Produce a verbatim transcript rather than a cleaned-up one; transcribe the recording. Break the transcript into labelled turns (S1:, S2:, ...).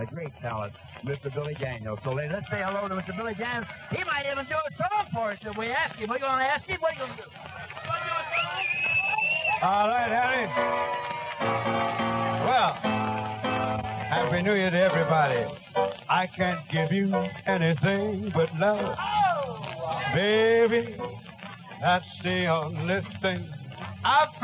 S1: a great talent, Mister Billy Daniels. So let's say hello to Mister Billy Daniels. He might even do a song for us if we ask him. We're going to ask him. What are you going to do?
S2: All right, Harry. Well, Happy New Year to everybody. I can't give you anything but love. Baby, that's the only thing I